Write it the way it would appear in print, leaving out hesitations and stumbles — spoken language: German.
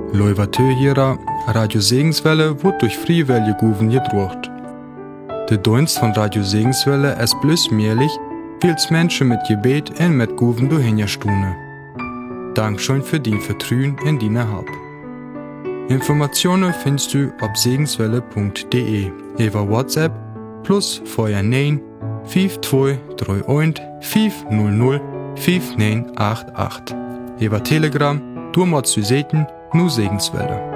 Leuvatö hierer, Radio Segenswelle wird durch Friewelle Guven gedruckt. Der Dienst von Radio Segenswelle ist bloß möglich, weil's Menschen mit Gebet und mit Guven durchhinstune. Dankeschön für dein Vertrauen in deine Hab. Informationen findest du auf segenswelle.de über WhatsApp plus vorher 9 5231 500 5988. Über Telegram, du musst zu sehen, nur Segenswelle.